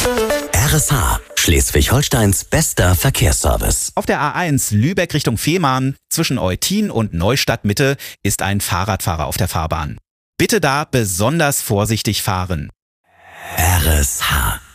RSH, Schleswig-Holsteins bester Verkehrsservice. Auf der A1 Lübeck Richtung Fehmarn zwischen Eutin und Neustadt Mitte ist ein Fahrradfahrer auf der Fahrbahn. Bitte da besonders vorsichtig fahren. RSH.